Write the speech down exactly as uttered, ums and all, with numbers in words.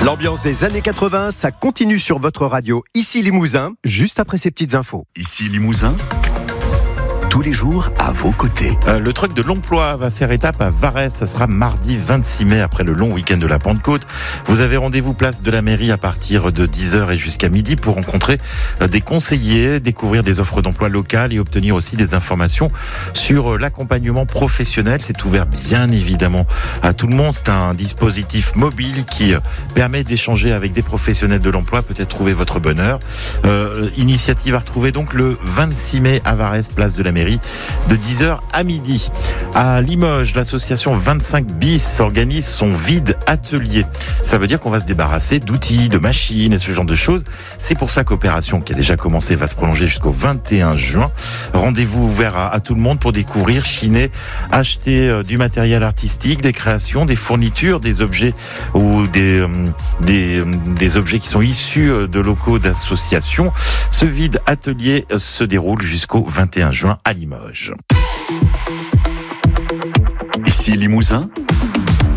L'ambiance des années quatre-vingts, ça continue sur votre radio. Ici Limousin, juste après ces petites infos. Ici Limousin, tous les jours à vos côtés. Euh, le truc de l'emploi va faire étape à Varès. Ça sera mardi vingt-six mai après le long week-end de la Pentecôte. Vous avez rendez-vous place de la mairie à partir de dix heures et jusqu'à midi pour rencontrer euh, des conseillers, découvrir des offres d'emploi locales et obtenir aussi des informations sur euh, l'accompagnement professionnel. C'est ouvert bien évidemment à tout le monde. C'est un dispositif mobile qui euh, permet d'échanger avec des professionnels de l'emploi, peut-être trouver votre bonheur. Euh, initiative à retrouver donc le vingt-six mai à Varès, place de la mairie, de dix heures à midi. À Limoges, l'association vingt-cinq bis organise son vide atelier. Ça veut dire qu'on va se débarrasser d'outils, de machines et ce genre de choses. C'est pour ça qu'opération qui a déjà commencé va se prolonger jusqu'au vingt et un juin. Rendez-vous ouvert à, à tout le monde pour découvrir, chiner, acheter euh, du matériel artistique, des créations, des fournitures, des objets ou des, euh, des, euh, des objets qui sont issus euh, de locaux d'associations. Ce vide atelier euh, se déroule jusqu'au vingt et un juin à Limoges. Ici Limousin,